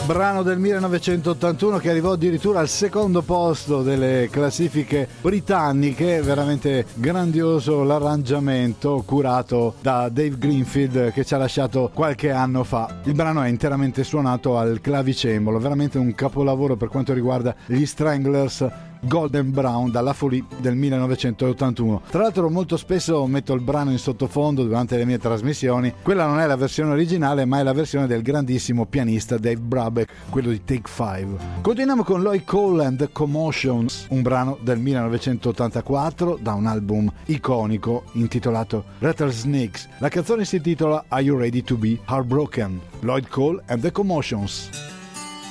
Brano del 1981 che arrivò addirittura al secondo posto delle classifiche britanniche. Veramente grandioso l'arrangiamento curato da Dave Greenfield, che ci ha lasciato qualche anno fa. Il brano è interamente suonato al clavicembalo, veramente un capolavoro per quanto riguarda gli Stranglers. Golden Brown dalla Folie del 1981. Tra l'altro molto spesso metto il brano in sottofondo durante le mie trasmissioni. Quella non è la versione originale, ma è la versione del grandissimo pianista Dave Brubeck, quello di Take 5. Continuiamo con Lloyd Cole and the Commotions, un brano del 1984 da un album iconico intitolato Rattlesnakes. La canzone si intitola Are You Ready to Be Heartbroken? Lloyd Cole and the Commotions.